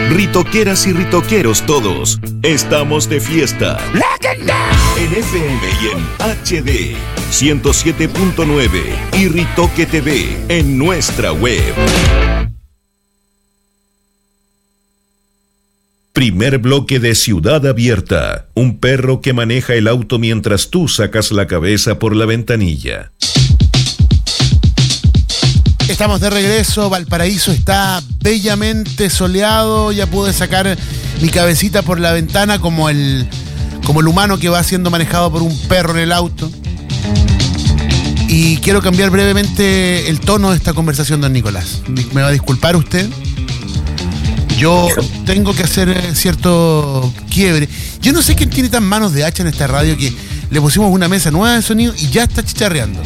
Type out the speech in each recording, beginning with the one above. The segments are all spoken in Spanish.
Ritoqueras y ritoqueros todos, estamos de fiesta. En FM y en HD 107.9 y Ritoque TV en nuestra web. Primer bloque de Ciudad Abierta. Un perro que maneja el auto mientras tú sacas la cabeza por la ventanilla. Estamos de regreso, Valparaíso está bellamente soleado, ya pude sacar mi cabecita por la ventana como el humano que va siendo manejado por un perro en el auto. Y quiero cambiar brevemente el tono de esta conversación, don Nicolás. ¿Me va a disculpar usted? Yo tengo que hacer cierto quiebre. Yo no sé quién tiene tan manos de hacha en esta radio que le pusimos una mesa nueva de sonido y ya está chicharreando.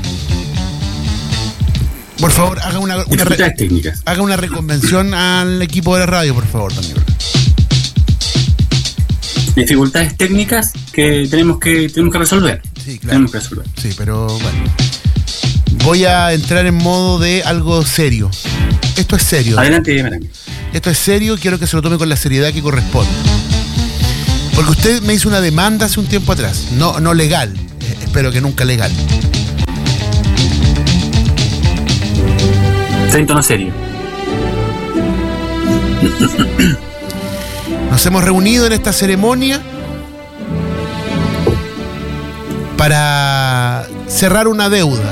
Por favor, haga una reconvención al equipo de la radio, por favor, don Nicolás. Dificultades técnicas que tenemos que resolver. Sí, claro. Sí, pero bueno. Voy a entrar en modo de algo serio. Esto es serio. Adelante, Marangue. Esto es serio y quiero que se lo tome con la seriedad que corresponde. Porque usted me hizo una demanda hace un tiempo atrás. No legal. Espero que nunca legal. Está en tono serio. Nos hemos reunido en esta ceremonia para cerrar una deuda.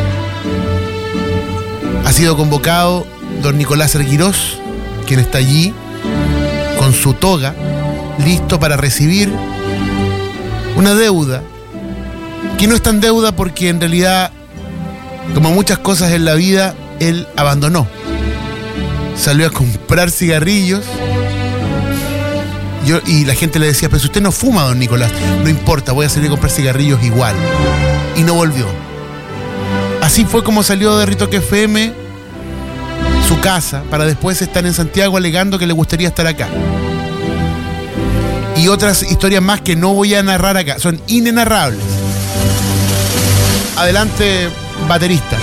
Ha sido convocado don Nicolás Arguirós, quien está allí con su toga, listo para recibir una deuda, que no es tan deuda porque en realidad, como muchas cosas en la vida, él abandonó. Salió a comprar cigarrillos y la gente le decía, pero si usted no fuma, don Nicolás, no importa, voy a salir a comprar cigarrillos igual. Y no volvió. Así fue como salió de Ritoque FM, su casa, para después estar en Santiago alegando que le gustaría estar acá. Y otras historias más que no voy a narrar acá, son inenarrables. Adelante, baterista.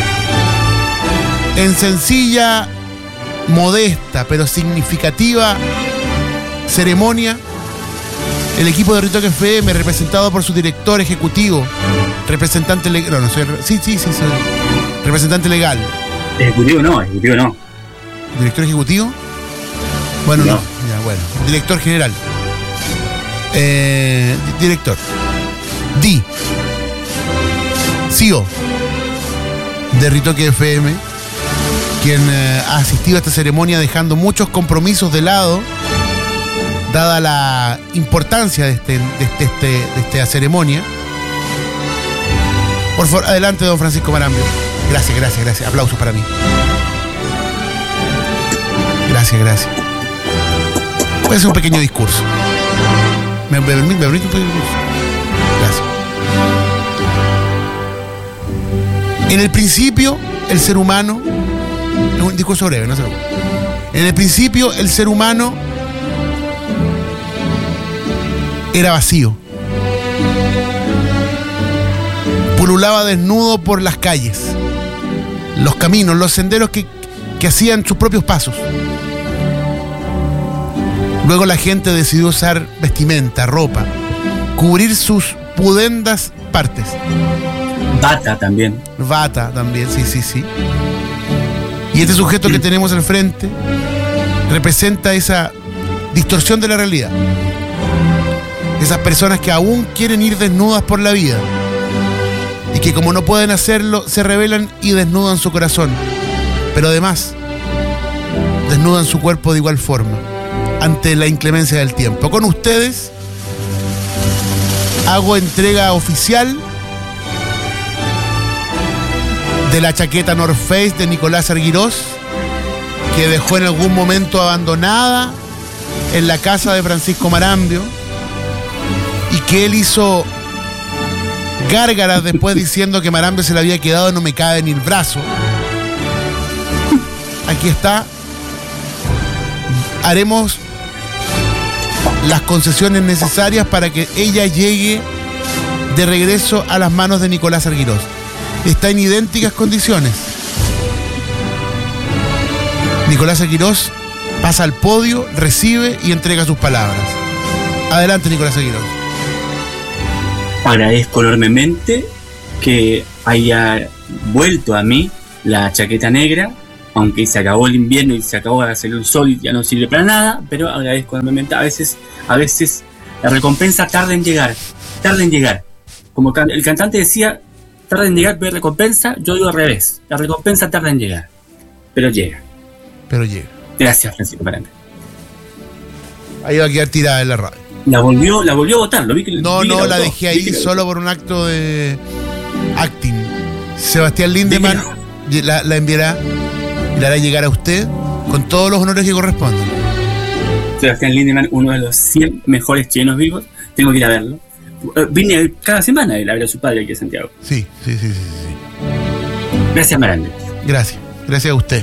En sencilla, modesta, pero significativa ceremonia, el equipo de Ritoque FM, representado por su director ejecutivo, representante legal. No, soy representante legal. Ejecutivo no. ¿Director ejecutivo? Bueno, no. Ya, bueno. Director general. Director. CEO de Ritoque FM, quien ha asistido a esta ceremonia dejando muchos compromisos de lado, dada la importancia de esta ceremonia. Por favor, adelante, don Francisco Marambio. Gracias. Aplausos para mí. Gracias. Voy a hacer un pequeño discurso. ¿Me permite un pequeño discurso? Gracias. En el principio, el ser humano... Es un discurso breve, no se preocupe. En el principio, el ser humano era vacío. Pululaba desnudo por las calles, los caminos, los senderos que hacían sus propios pasos. Luego la gente decidió usar vestimenta, ropa, cubrir sus pudendas partes. Bata también, sí. Y este sujeto que tenemos al frente representa esa distorsión de la realidad. Esas personas que aún quieren ir desnudas por la vida y que como no pueden hacerlo, se rebelan y desnudan su corazón. Pero además, desnudan su cuerpo de igual forma ante la inclemencia del tiempo. Con ustedes hago entrega oficial de la chaqueta North Face de Nicolás Arguirós, que dejó en algún momento abandonada en la casa de Francisco Marambio y que él hizo gárgaras después diciendo que Marambio se le había quedado, no me cabe ni el brazo. Aquí está. Haremos las concesiones necesarias para que ella llegue de regreso a las manos de Nicolás Arguirós. Está en idénticas condiciones. Nicolás Arguirós pasa al podio, recibe y entrega sus palabras. Adelante, Nicolás Aguirre. Agradezco enormemente que haya vuelto a mí la chaqueta negra, aunque se acabó el invierno y se acabó de hacer el sol y ya no sirve para nada, pero agradezco enormemente. A veces la recompensa tarda en llegar. Como el cantante decía, tarda en llegar, pero recompensa, yo digo al revés. La recompensa tarda en llegar, pero llega. Gracias, Francisco Maranda. Ahí va a quedar tirada en la radio. La volvió a votar, lo vi que No, la dejé ahí solo por un acto de acting. Sebastián Lindemann la enviará y la hará llegar a usted con todos los honores que corresponden. Sebastián Lindemann, uno de los 100 mejores chilenos vivos, tengo que ir a verlo. Vine cada semana a ver a su padre aquí en Santiago. Sí. Gracias, Maranda. Gracias a usted.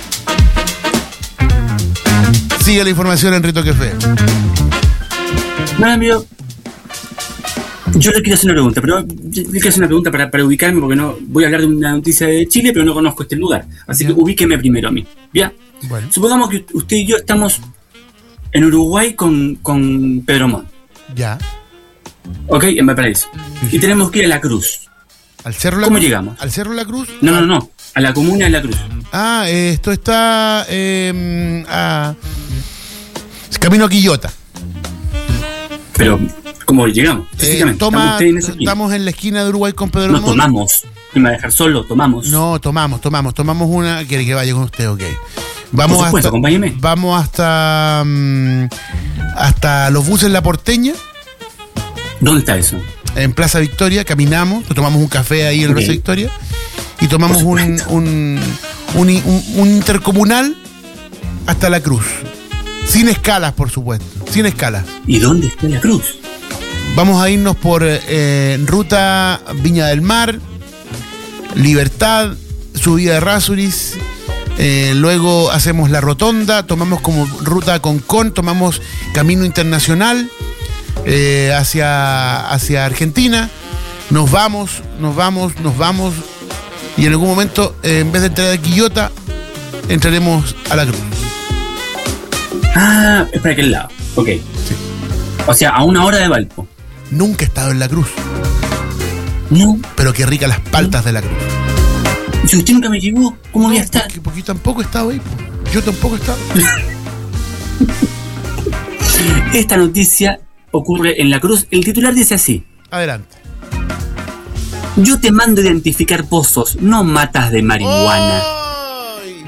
Sigue la información en Rito Café. Nada, amigo. Yo le quiero hacer una pregunta, para ubicarme, porque no voy a hablar de una noticia de Chile, pero no conozco este lugar. Así que ubíqueme primero a mí. ¿Bien? Bueno. Supongamos que usted y yo estamos en Uruguay con Pedro Montt. Ya. Ok, en Valparaíso. Y tenemos que ir a La Cruz. ¿Al Cerro La ¿Cómo Cruz? llegamos? ¿Al Cerro La Cruz? No. A la comuna de La Cruz. Esto está camino a Quillota. Pero, ¿cómo llegamos? Estamos en la esquina de Uruguay con Pedro Montt. No tomamos. ¿Me va a dejar solo? Tomamos. No, tomamos una. ¿Quiere que vaya con usted? Ok. Por supuesto, acompáñeme. Vamos hasta los buses La Porteña. ¿Dónde está eso? En Plaza Victoria, caminamos, tomamos un café ahí en Plaza Victoria y tomamos un intercomunal hasta La Cruz. Sin escalas, por supuesto. Sin escalas. ¿Y dónde está La Cruz? Vamos a irnos por ruta Viña del Mar, Libertad, subida de Rasuris. Luego hacemos la rotonda, tomamos como ruta Concón, tomamos camino internacional hacia Argentina. Nos vamos y en algún momento, en vez de entrar a Quillota, entraremos a La Cruz. Es para aquel lado. Ok. Sí. O sea, a 1 hora de Valpo. Nunca he estado en La Cruz. No. Pero qué ricas las paltas de La Cruz. Si usted nunca me llevó, ¿cómo voy a estar? Porque yo tampoco he estado ahí. Yo tampoco he estado. Esta noticia ocurre en La Cruz. El titular dice así. Adelante. Yo te mando a identificar pozos, no matas de marihuana. ¡Ay!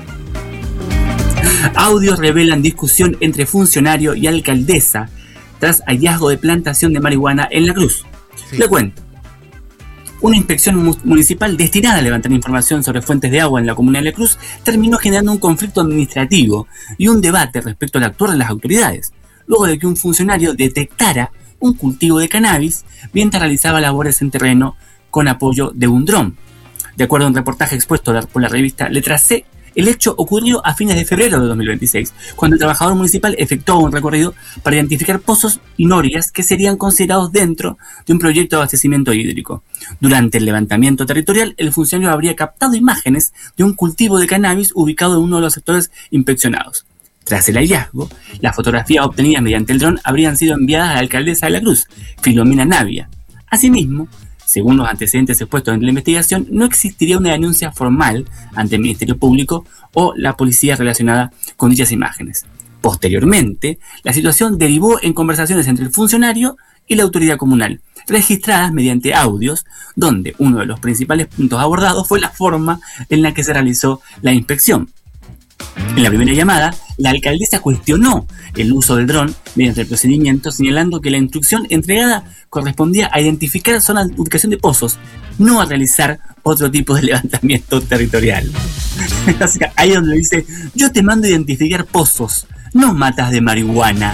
Audios revelan discusión entre funcionario y alcaldesa tras hallazgo de plantación de marihuana en La Cruz. Sí. Le cuento. Una inspección municipal destinada a levantar información sobre fuentes de agua en la comuna de La Cruz terminó generando un conflicto administrativo y un debate respecto al actuar de las autoridades, luego de que un funcionario detectara un cultivo de cannabis mientras realizaba labores en terreno con apoyo de un dron. De acuerdo a un reportaje expuesto por la revista Letra C, el hecho ocurrió a fines de febrero de 2026, cuando el trabajador municipal efectuó un recorrido para identificar pozos y norias que serían considerados dentro de un proyecto de abastecimiento hídrico. Durante el levantamiento territorial, el funcionario habría captado imágenes de un cultivo de cannabis ubicado en uno de los sectores inspeccionados. Tras el hallazgo, las fotografías obtenidas mediante el dron habrían sido enviadas a la alcaldesa de La Cruz, Filomena Navia. Asimismo, según los antecedentes expuestos en la investigación, no existiría una denuncia formal ante el Ministerio Público o la policía relacionada con dichas imágenes. Posteriormente, la situación derivó en conversaciones entre el funcionario y la autoridad comunal, registradas mediante audios, donde uno de los principales puntos abordados fue la forma en la que se realizó la inspección. En la primera llamada, la alcaldesa cuestionó el uso del dron mediante el procedimiento, señalando que la instrucción entregada correspondía a identificar zonas de ubicación de pozos, no a realizar otro tipo de levantamiento territorial. Así que ahí es donde dice, yo te mando a identificar pozos, no matas de marihuana.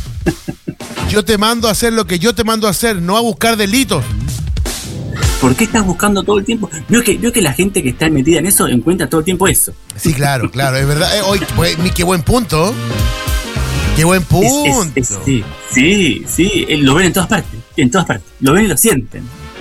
Yo te mando a hacer lo que yo te mando a hacer, no a buscar delitos. ¿Por qué estás buscando todo el tiempo? Veo que la gente que está metida en eso encuentra todo el tiempo eso. Sí, claro, es verdad. Qué buen punto. Qué buen punto. Sí, lo ven en todas partes. Lo ven y lo sienten.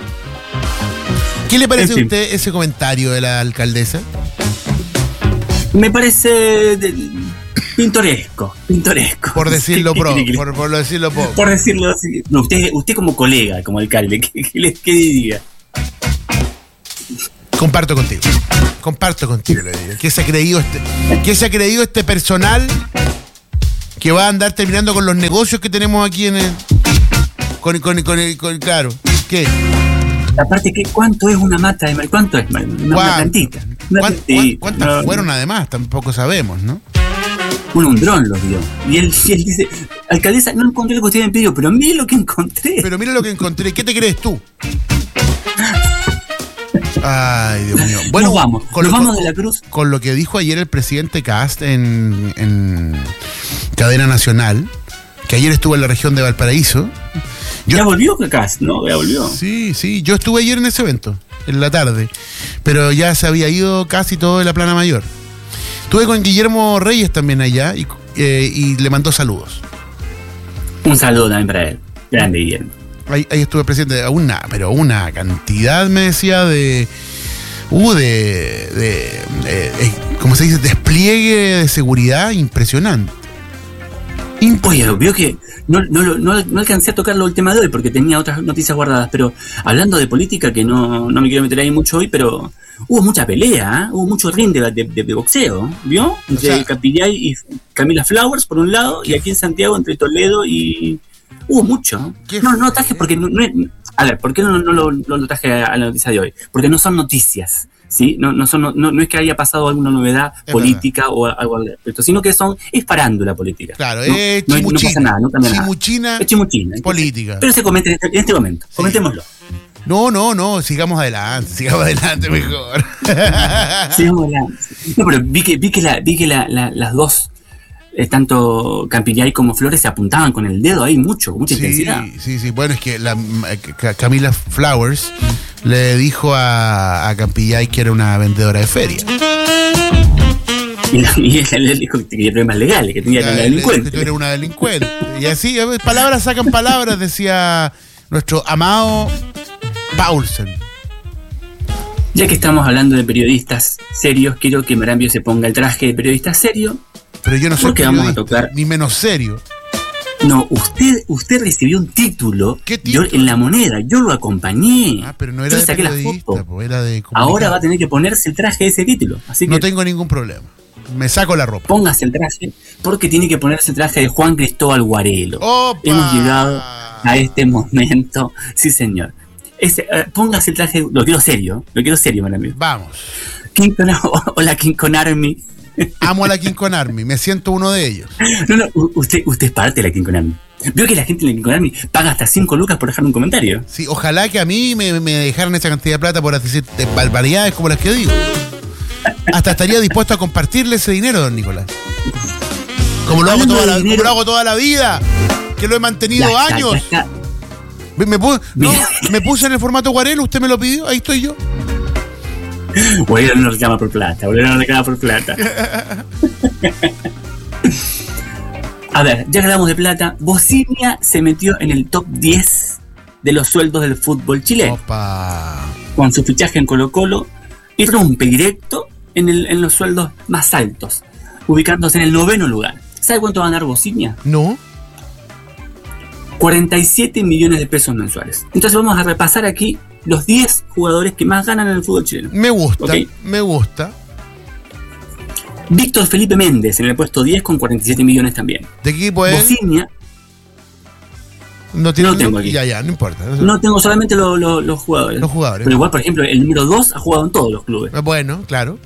¿Qué le parece a usted ese comentario de la alcaldesa? Me parece Pintoresco. Por decirlo por decirlo poco. Por decirlo así. No, usted como colega, como alcalde, ¿qué diría? Comparto contigo, le digo. ¿Qué se ha creído este personal que va a andar terminando con los negocios que tenemos aquí en el... claro, ¿qué? Aparte, ¿cuánto es una mata de marihuana? ¿Cuánto es una plantita? ¿Cuántas fueron además? Tampoco sabemos, ¿no? Un dron lo vio. Y él dice, alcaldesa, no encontré lo que usted me pidió, pero mire lo que encontré. ¿Qué te crees tú? Ay, Dios mío. Bueno, nos vamos de la Cruz. Con lo que dijo ayer el presidente Kast en cadena nacional, que ayer estuvo en la región de Valparaíso. ¿Ya volvió Kast? ¿No? ¿Ya volvió? Sí. Yo estuve ayer en ese evento, en la tarde. Pero ya se había ido casi todo de la Plana Mayor. Estuve con Guillermo Reyes también allá y le mandó saludos. Un saludo también para él. Grande Guillermo. Ahí estuve presente, pero una cantidad, me decía, ¿cómo se dice? Despliegue de seguridad impresionante. Oye, vio que no alcancé a tocar lo del tema de hoy porque tenía otras noticias guardadas, pero hablando de política, que no me quiero meter ahí mucho hoy, pero hubo mucha pelea, hubo mucho ring de boxeo, ¿vio? Entre Campillay y Camila Flowers por un lado, y aquí en Santiago entre Toledo y... Hubo mucho. No lo traje porque no es... A ver, ¿por qué no lo traje a la noticia de hoy? Porque no son noticias, ¿sí? No es que haya pasado alguna novedad política o algo al respecto, sino que es farándula política. Claro, no pasa nada, no cambia nada. Es chimuchina. Política. Pero se comenta en este momento. Sí. Comentémoslo. No, sigamos adelante mejor. Sigamos adelante. No, pero vi que las dos... tanto Campillay como Flores se apuntaban con el dedo ahí mucha intensidad. Sí. Bueno, es que Camila Flowers le dijo a Campillay que era una vendedora de feria. Y ella le dijo que tenía problemas legales, que tenía que ser una delincuente. Que tú eres una delincuente. Y así, palabras sacan palabras, decía nuestro amado Paulsen. Ya que estamos hablando de periodistas serios, quiero que Marambio se ponga el traje de periodista serio. Pero yo no soy periodista, vamos a tocar... ni menos serio. No, usted recibió un título. ¿Qué título? En La Moneda, yo lo acompañé. Pero no era de periodista, era de comunicador. Ahora va a tener que ponerse el traje de ese título. Así que no tengo ningún problema. Me saco la ropa. Póngase el traje, porque tiene que ponerse el traje de Juan Cristóbal Guarelo. ¡Opa! Hemos llegado a este momento. Sí, señor. Póngase el traje, lo quiero serio, Marambio. Vamos. Hola, King Kong Army. Amo a la King Kong Army, me siento uno de ellos. No, usted es parte de la King Kong Army. Veo que la gente de la King Kong Army paga hasta 5 lucas por dejar un comentario. Sí, ojalá que a mí me dejaran esa cantidad de plata por decir barbaridades como las que digo. Hasta estaría dispuesto a compartirle ese dinero, don Nicolás. Como lo hago toda la vida, que lo he mantenido años. Me puse en el formato Guarelo, usted me lo pidió, ahí estoy yo. Guarelo no reclama por plata. A ver, ya que hablamos de plata, Bocinia se metió en el top 10 de los sueldos del fútbol chileno. Opa. Con su fichaje en Colo-Colo y rompe directo en los sueldos más altos, ubicándose en el 9º lugar. ¿Sabe cuánto va a ganar Bocinia? No. 47 millones de pesos mensuales. Entonces vamos a repasar aquí los 10 jugadores que más ganan en el fútbol chileno. Me gusta. Víctor Felipe Méndez en el puesto 10 con 47 millones también. ¿De qué equipo es? Bocinia. No tengo aquí. Ya, no importa. No tengo solamente los jugadores. Los jugadores. Pero igual, por ejemplo, el número 2 ha jugado en todos los clubes. Bueno, claro.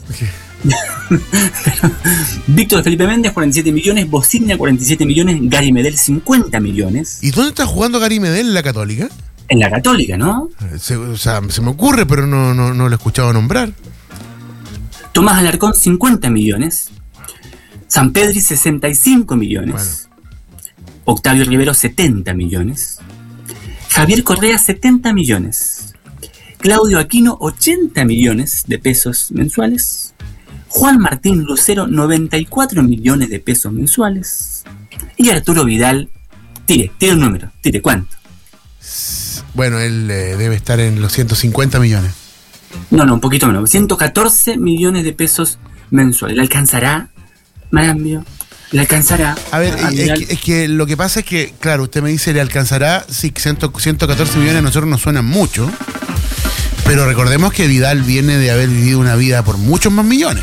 Víctor Felipe Méndez, 47 millones. Bocinia, 47 millones. Gary Medel, 50 millones. ¿Y dónde está jugando Gary Medel? ¿En la Católica? En la Católica, ¿no? Se me ocurre, pero no lo he escuchado nombrar. Tomás Alarcón, 50 millones. San Pedri, 65 millones. Bueno. Octavio Rivero, 70 millones. Javier Correa, 70 millones. Claudio Aquino, 80 millones de pesos mensuales. Juan Martín Lucero, 94 millones de pesos mensuales. Y Arturo Vidal, tire un número, ¿cuánto? Bueno, él debe estar en los 150 millones. No, un poquito menos. 114 millones de pesos mensuales. ¿Le alcanzará, Marambio? ¿Le alcanzará? A ver, es que lo que pasa es que, claro, usted me dice, ¿le alcanzará? Sí, 114 millones a nosotros nos suenan mucho, pero recordemos que Vidal viene de haber vivido una vida por muchos más millones.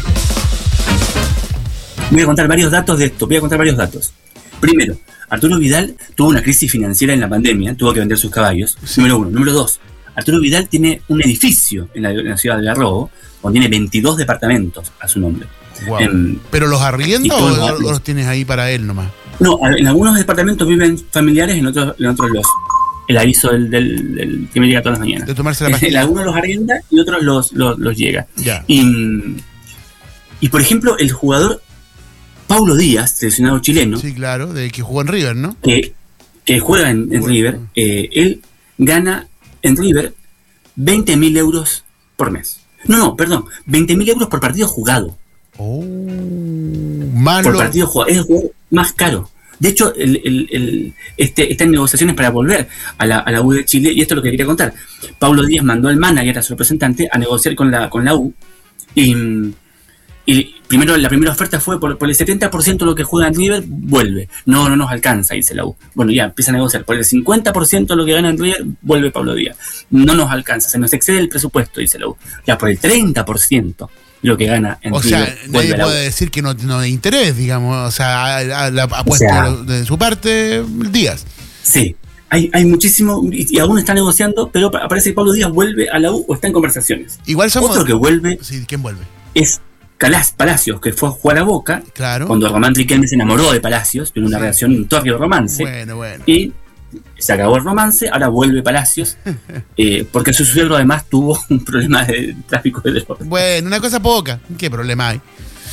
Voy a contar varios datos de esto, Primero, Arturo Vidal tuvo una crisis financiera en la pandemia, tuvo que vender sus caballos, sí. Número 1. Número 2, Arturo Vidal tiene un edificio en la ciudad de Algarrobo, donde tiene 22 departamentos a su nombre. Wow. ¿Pero los arrienda o los tienes ahí para él nomás? No, en algunos departamentos viven familiares, en otros el aviso del que me llega todas las mañanas. De tomarse la pastilla. Algunos los arrienda y otros los llega. Ya. Y por ejemplo, el jugador Paulo Díaz, seleccionado chileno. Sí, claro, de que jugó en River, ¿no? Que juega en River. Él gana en River 20.000 euros por mes. No, perdón, 20.000 euros por partido jugado. Oh, malo. Por partido jugado. Es el jugador más caro. De hecho, está en negociaciones para volver a la U de Chile, y esto es lo que quería contar. Paulo Díaz mandó al manager, a su representante, a negociar con la U, y primero la primera oferta fue por el 70% de lo que juega en River, vuelve. No nos alcanza, dice la U. Bueno, ya, empieza a negociar. Por el 50% de lo que gana en River, vuelve Paulo Díaz. No nos alcanza, se nos excede el presupuesto, dice la U. Ya, por el 30% de lo que gana en River, vuelve. O sea, nadie puede decir que no hay interés, digamos. O sea, la apuesta de su parte, Díaz. Sí. Hay muchísimo, y aún está negociando, pero aparece que Paulo Díaz vuelve a la U o está en conversaciones. Igual somos... Otro que vuelve... Sí, ¿quién vuelve? Es Palacios, que fue a jugar a Boca, claro. Cuando Román Riquelme se enamoró de Palacios, tuvo una relación, un torrido romance, bueno. Y se acabó el romance, ahora vuelve Palacios, porque su suegro además tuvo un problema de tráfico de drogas. Bueno, una cosa poca, ¿qué problema hay?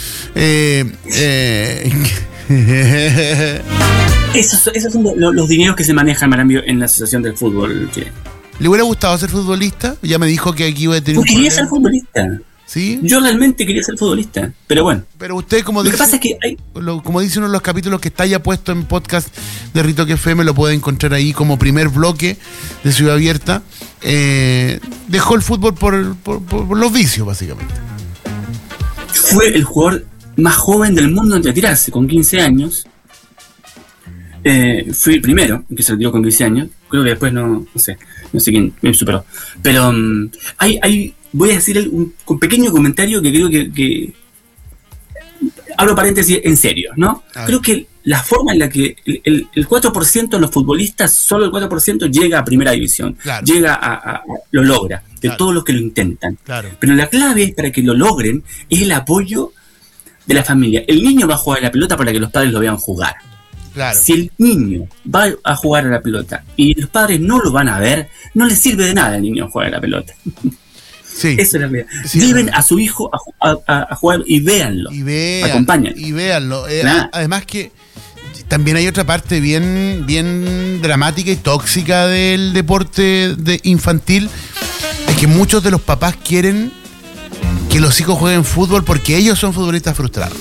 Esos son los dineros que se manejan, Marambio, en la Asociación del Fútbol chileno. ¿Le hubiera gustado ser futbolista? Ya me dijo que aquí iba a tener un quería ser futbolista. ¿Sí? Yo realmente quería ser futbolista, pero bueno. Pero usted, como lo dice, que pasa es que como dice uno de los capítulos que está ya puesto en podcast de Ritoque FM, lo puede encontrar ahí como primer bloque de Ciudad Abierta. Dejó el fútbol por los vicios, básicamente. Fue el jugador más joven del mundo en retirarse, con 15 años. Fui el primero en que se retiró con 15 años. Creo que después no sé quién me superó. Pero voy a decir un pequeño comentario que creo que abro paréntesis en serio, ¿no? Creo que la forma en la que el 4% de los futbolistas, solo el 4% llega a primera división, claro. Lo logra, de claro. todos los que lo intentan. Claro. Pero la clave para que lo logren es el apoyo de la familia. El niño va a jugar a la pelota para que los padres lo vean jugar. Claro. Si el niño va a jugar a la pelota y los padres no lo van a ver, no les sirve de nada al niño jugar a la pelota. Sí. Eso es la realidad. Sí, lleven a su hijo a jugar y véanlo. Acompáñenlo. Y véanlo. Además que también hay otra parte bien dramática y tóxica del deporte infantil. Es que muchos de los papás quieren que los hijos jueguen fútbol porque ellos son futbolistas frustrados.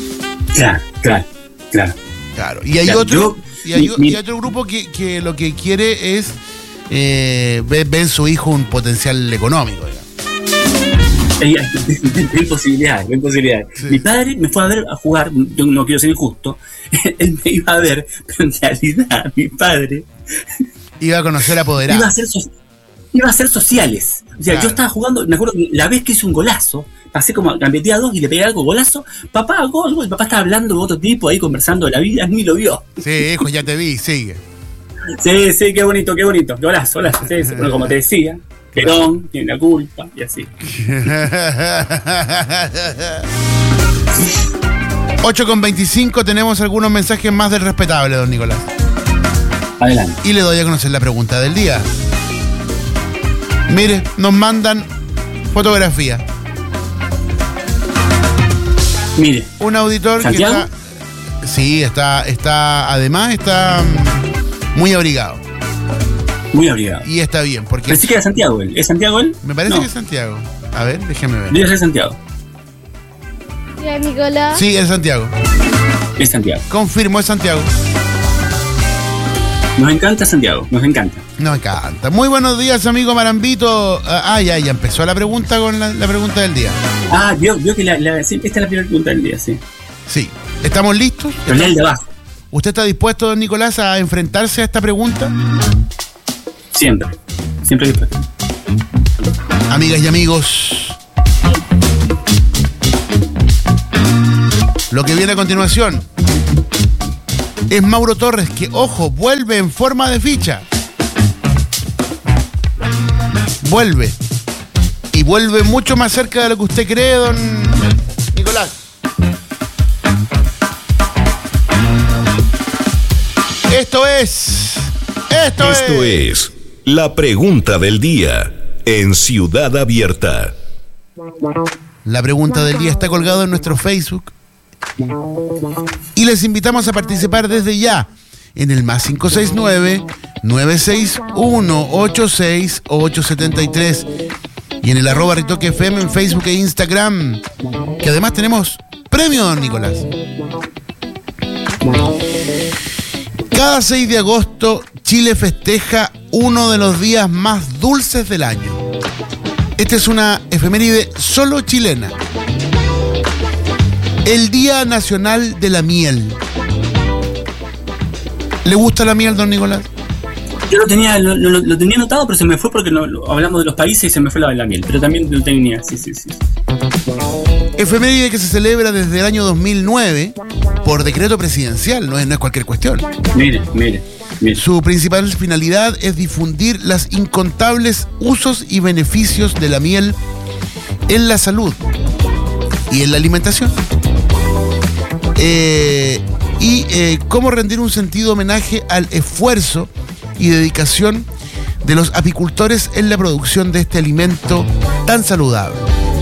Claro. Y hay otro grupo que lo que quiere es ver en su hijo un potencial económico, Ven posibilidades. Sí. Mi padre me fue a ver a jugar, yo no quiero ser injusto, él me iba a ver, pero en realidad mi padre iba a conocer apoderados. Iba a hacer sociales. O sea, claro. Yo estaba jugando, me acuerdo que la vez que hice un golazo, pasé como gambeteé a 2 y le pegué algo, golazo, papá, gol, y papá estaba hablando de otro tipo ahí conversando de la vida, ni lo vio. Sí, hijo, ya te vi, sigue. Sí, qué bonito, golazo. Sí, bueno, como te decía, Perón tiene la culpa y así. 8:25, tenemos algunos mensajes más del respetable, don Nicolás. Adelante. Y le doy a conocer la pregunta del día. Mire, nos mandan fotografía. Mire. Un auditor ¿Santiago? Que además está muy abrigado. Muy abrigado. Y está bien, porque... Pensé que era Santiago él. ¿Es Santiago él? Me parece que es Santiago. A ver, déjame ver. Debe ser Santiago. Hola, Nicolás. Sí, es Santiago. Es Santiago. Confirmo, es Santiago. Nos encanta Santiago, nos encanta. Nos encanta. Muy buenos días, amigo Marambito. Ya empezó la pregunta con la pregunta del día. Vio que esta es la primera pregunta del día, sí. Sí. ¿Estamos listos? Pero lea el de abajo. ¿Usted está dispuesto, don Nicolás, a enfrentarse a esta pregunta? Siempre dispuesto. Amigas y amigos, lo que viene a continuación es Mauro Torres, que, ojo, vuelve en forma de ficha. Vuelve. Y vuelve mucho más cerca de lo que usted cree, don Nicolás. Esto es la pregunta del día en Ciudad Abierta. La pregunta del día está colgada en nuestro Facebook y les invitamos a participar desde ya en el más 569-961-86873 y en el @RitoqueFM en Facebook e Instagram, que además tenemos premio, don Nicolás. Cada 6 de agosto, Chile festeja uno de los días más dulces del año. Esta es una efeméride solo chilena. El Día Nacional de la Miel. ¿Le gusta la miel, don Nicolás? Yo lo tenía anotado, pero se me fue porque hablamos de los países y se me fue la miel. Pero también lo tenía, sí. Efeméride que se celebra desde el año 2009 por decreto presidencial, no es cualquier cuestión. Mire. Su principal finalidad es difundir los incontables usos y beneficios de la miel en la salud y en la alimentación. Cómo rendir un sentido homenaje al esfuerzo y dedicación de los apicultores en la producción de este alimento tan saludable.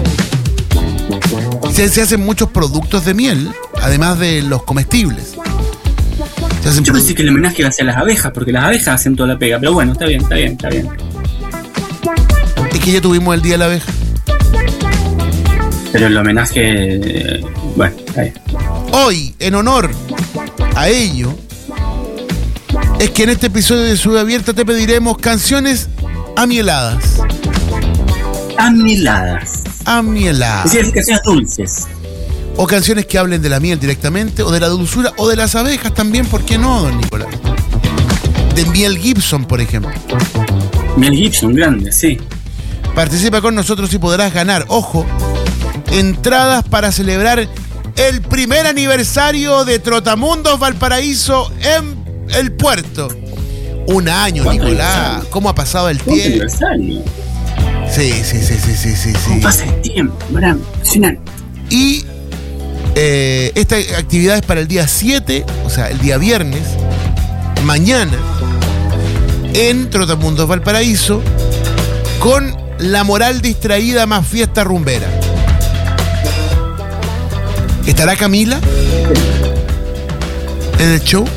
Se hacen muchos productos de miel, además de los comestibles. Yo pensé que el homenaje iba hacia las abejas, porque las abejas hacen toda la pega, pero bueno, está bien. Es que ya tuvimos el Día de la Abeja. Pero el homenaje, bueno, está bien. Hoy, en honor a ello, es que en este episodio de Ciudad Abierta te pediremos canciones amieladas. Amieladas. Es decir, canciones dulces. O canciones que hablen de la miel directamente, o de la dulzura, o de las abejas también, ¿por qué no, don Nicolás? De Miel Gibson, por ejemplo. Miel Gibson, grande, sí. Participa con nosotros y podrás ganar, ojo, entradas para celebrar el primer aniversario de Trotamundos Valparaíso en el puerto. Un año, Nicolás. ¿Cómo ha pasado el tiempo? Aniversario. Sí. ¿Cómo pasa el tiempo? Impresionante. Y esta actividad es para el día 7, o sea, el día viernes, mañana, en Trotamundos Valparaíso, con La Moral Distraída más fiesta rumbera. ¿Estará Camila en el show?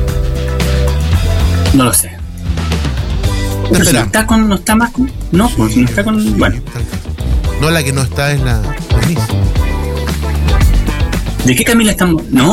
No lo sé. No está más con... No, sí, no está con... Bueno. No, la que no está es la Denise. ¿De qué Camila estamos? No.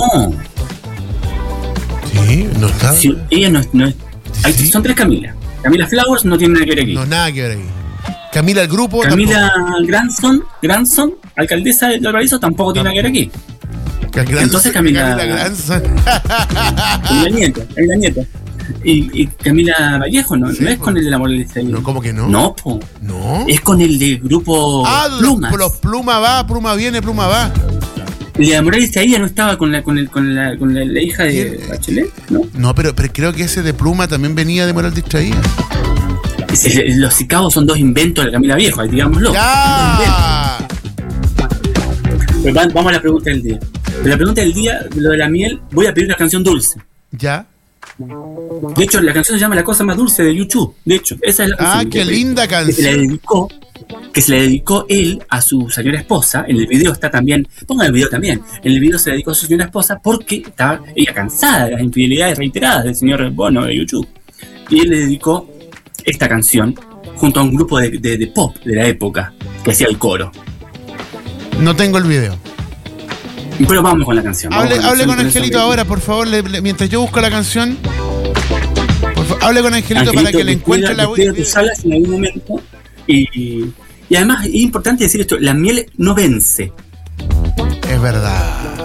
Sí, no está. Sí, ella no es. Sí. Son 3 Camilas. Camila Flowers no tiene nada que ver aquí. No, nada que ver aquí. Camila el grupo. Camila Granson, alcaldesa de Valparaíso, tampoco tiene nada que ver aquí. Entonces Camila Granson. Es la nieta. Y Camila Vallejo no es con el de La Moral Distraída. No, ¿cómo que no? No, po. No. Es con el del grupo Plumas. Los Pluma va, Pluma viene, Pluma va. El de La Moral Distraída no estaba con la hija de Bachelet, ¿no? No, pero creo que ese de Pluma también venía de Moral Distraída. Los Sicabos son 2 inventos de la Camila Viejo, digámoslo. ¡Ya! Pero vamos a la pregunta del día. De la pregunta del día, lo de la miel, voy a pedir una canción dulce. ¿Ya? De hecho, la canción se llama La Cosa Más Dulce de YouTube. De hecho, esa es la canción. Qué linda canción. Que se le dedicó él a su señora esposa. En el video está también, pongan el video también. En el video se le dedicó a su señora esposa porque estaba ella cansada de las infidelidades reiteradas del señor Bono de YouTube. Y él le dedicó esta canción junto a un grupo de pop de la época que hacía el coro. No tengo el video. Pero vamos con la canción. Hable con Angelito ahora, por favor, mientras yo busco la canción. Hable con Angelito para que le encuentre la web. Tus alas en algún momento. Y además es importante decir esto, la miel no vence. Es verdad. Sí.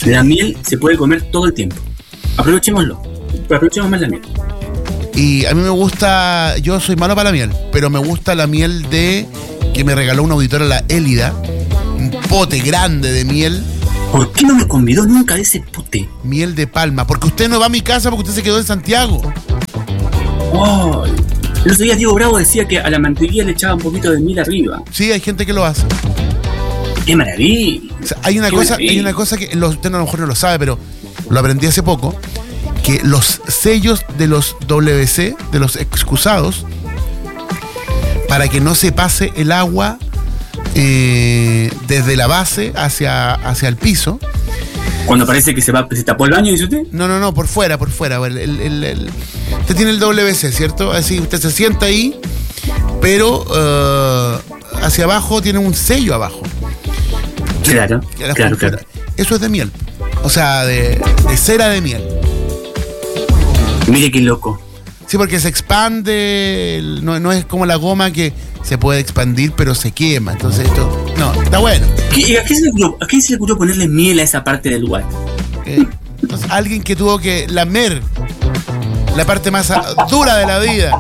La miel se puede comer todo el tiempo. Aprovechemos más la miel. Y a mí me gusta, yo soy malo para la miel, pero me gusta la miel que me regaló una auditora, la Élida, un pote grande de miel. ¿Por qué no me convidó nunca de ese pote? Miel de palma, porque usted no va a mi casa porque usted se quedó en Santiago. Oh, el otro día Diego Bravo decía que a la mantequilla le echaba un poquito de miel arriba. Sí, hay gente que lo hace. ¡Qué maravilla! O sea, hay una cosa que usted a lo mejor no lo sabe, pero lo aprendí hace poco, que los sellos de los WC, de los excusados, para que no se pase el agua desde la base hacia el piso. Cuando parece que se tapó el baño, dice usted. No, por fuera. Usted tiene el WC, ¿cierto? Así usted se sienta ahí, pero hacia abajo tiene un sello abajo. Claro. Eso es de miel. O sea, de cera de miel. Mire qué loco. Sí, porque se expande, no es como la goma que se puede expandir, pero se quema. Entonces esto, no, está bueno. ¿A quién se le ocurrió ponerle miel a esa parte del lugar? Entonces, alguien que tuvo que lamer la parte más dura de la vida.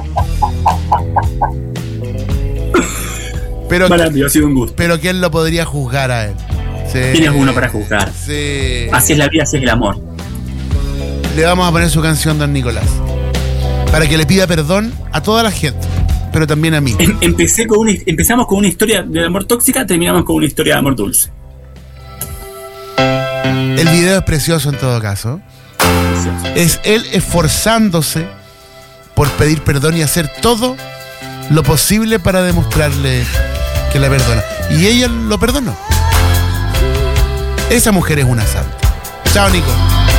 Pero ha sido un gusto. Pero ¿quién lo podría juzgar a él? Sí, ¿quién es uno para juzgar? Sí. Así es la vida, así es el amor. Le vamos a poner su canción, don Nicolás, para que le pida perdón a toda la gente, pero también a mí. Empezamos con una historia de amor tóxica, terminamos con una historia de amor dulce. El video es precioso en todo caso. Es él esforzándose por pedir perdón y hacer todo lo posible para demostrarle que la perdona. Y ella lo perdonó. Esa mujer es una santa. Chao, Nico.